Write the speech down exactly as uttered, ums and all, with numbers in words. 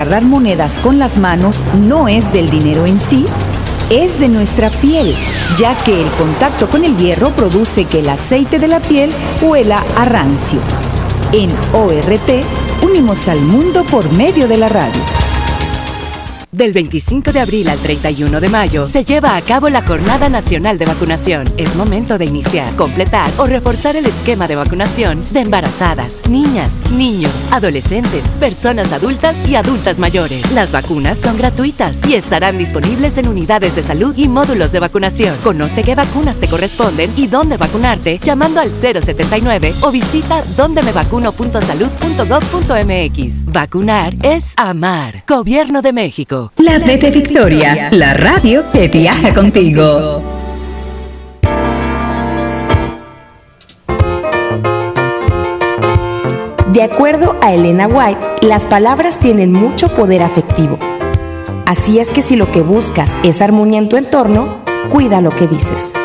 agarrar monedas con las manos no es del dinero en sí, es de nuestra piel, ya que el contacto con el hierro produce que el aceite de la piel huela a rancio. En O R T, unimos al mundo por medio de la radio. Del veinticinco de abril al treinta y uno de mayo se lleva a cabo la Jornada Nacional de Vacunación. Es momento de iniciar, completar o reforzar el esquema de vacunación de embarazadas, niñas, niños, adolescentes, personas adultas y adultas mayores. Las vacunas son gratuitas y estarán disponibles en unidades de salud y módulos de vacunación. Conoce qué vacunas te corresponden y dónde vacunarte llamando al cero setenta y nueve o visita donde me vacuno punto salud punto gov punto m x. Vacunar es amar. Gobierno de México. La V de Victoria, la radio que viaja contigo. De acuerdo a Elena White, las palabras tienen mucho poder afectivo. Así es que si lo que buscas es armonía en tu entorno, cuida lo que dices.